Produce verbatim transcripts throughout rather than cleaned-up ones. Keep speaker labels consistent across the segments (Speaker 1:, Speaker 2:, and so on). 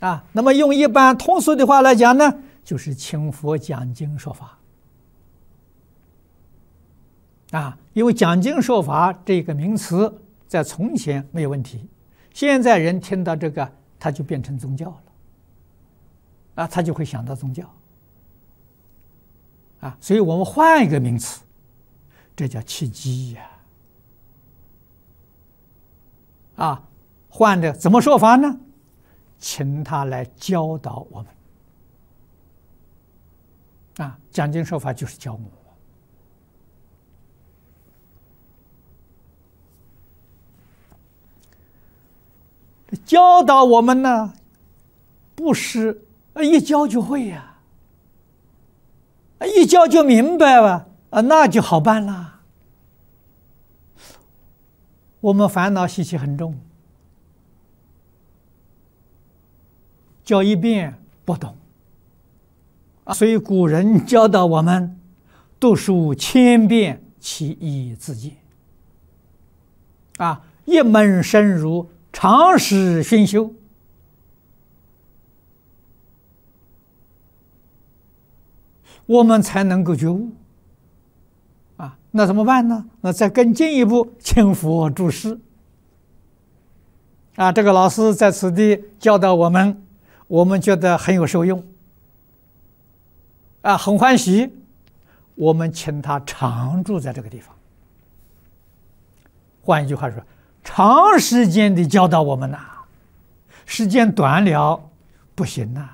Speaker 1: 啊，那么用一般通俗的话来讲呢，就是请佛讲经说法。啊，因为讲经说法这个名词在从前没有问题，现在人听到这个，他就变成宗教了。啊，他就会想到宗教。啊，所以我们换一个名词，这叫契机呀。啊，换的怎么说法呢？请他来教导我们。啊，讲经说法就是教我们。教导我们呢，不是一教就会呀，一教就明白了啊，那就好办了。我们烦恼习气很重，教一遍不懂啊，所以古人教导我们读书千遍，其义自见。啊，一门深入，常识熏修，我们才能够觉悟。啊，那怎么办呢？那再更进一步，请佛注释。啊，这个老师在此地教导我们，我们觉得很有受用，啊，很欢喜，我们请他常住在这个地方。换一句话说，长时间的教导我们呐、啊，时间短了不行呐、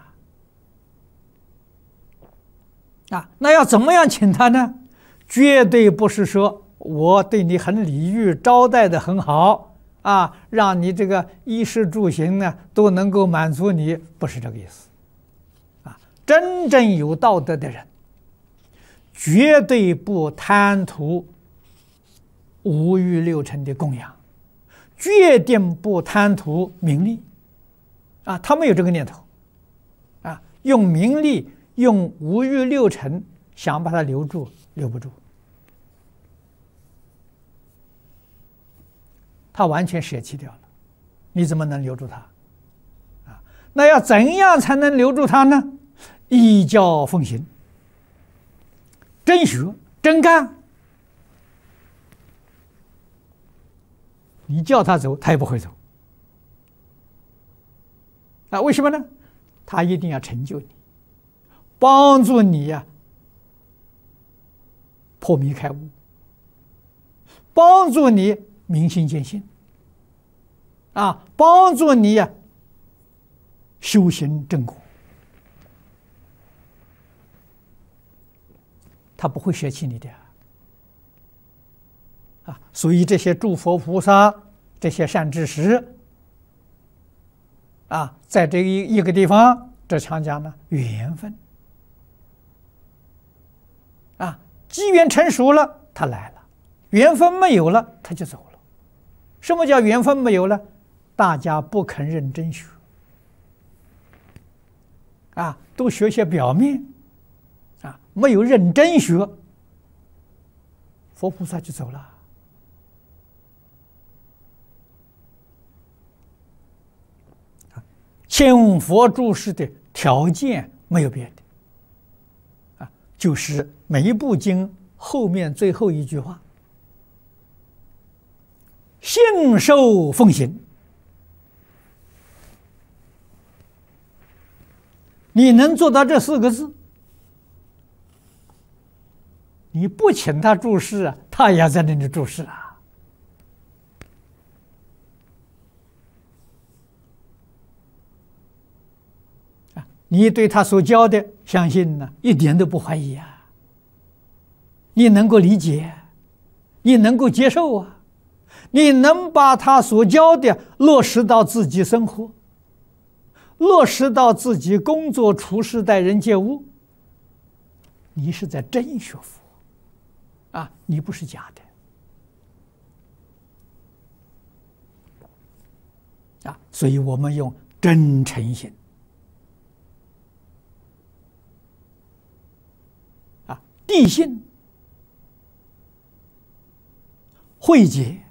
Speaker 1: 啊。啊，那要怎么样请他呢？绝对不是说我对你很礼遇，招待的很好啊，让你这个衣食住行呢都能够满足你，不是这个意思。啊，真正有道德的人，绝对不贪图五欲六尘的供养，决定不贪图名利。啊，他没有这个念头。啊，用名利，用五欲六尘想把它留住，留不住。他完全舍弃掉了，你怎么能留住他？啊，那要怎样才能留住他呢？依教奉行，真学真干。你叫他走，他也不会走。啊，为什么呢？他一定要成就你，帮助你呀、啊，破迷开悟，帮助你明心见性，啊，帮助你呀、啊、修行正果。他不会舍弃你的。啊，所以这些诸佛菩萨，这些善知识，啊，在这一一个地方，这常讲呢缘分。啊，机缘成熟了，他来了；缘分没有了，他就走了。什么叫缘分没有了？大家不肯认真学，啊，都学些表面，啊，没有认真学，佛菩萨就走了。请佛注释的条件没有别的，啊，就是每一部经后面最后一句话：信受奉行。你能做到这四个字，你不请他注释啊，他也在那里注释啊。你对他所教的相信呢，一点都不怀疑啊。你能够理解，你能够接受啊，你能把他所教的落实到自己生活，落实到自己工作处事待人接物，你是在真学佛啊，你不是假的啊。所以我们用真诚心。地信、慧解、